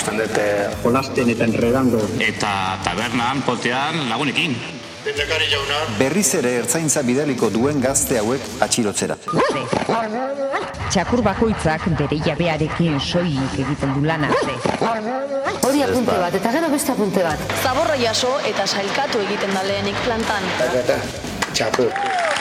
ikusten dut jolasten eta enredando. Eta tabernan, potean, lagunekin. Lehendakari jauna. Berriz ere ertzaintza bidaliko duen gazte hauek atxilotzera. Txakur bakoitzak bere jabearekin soilik egiten du lana. Hori apunte bat, eta gero beste apunte bat. Zaborra jaso eta sailkatu egiten da lehenik plantan. Txakur.